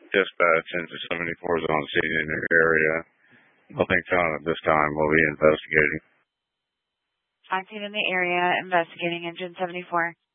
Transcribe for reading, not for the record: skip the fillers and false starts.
Dispatch into 74 is on scene in your area. Nothing found at this time. We'll be investigating. On scene in the area, investigating engine 74.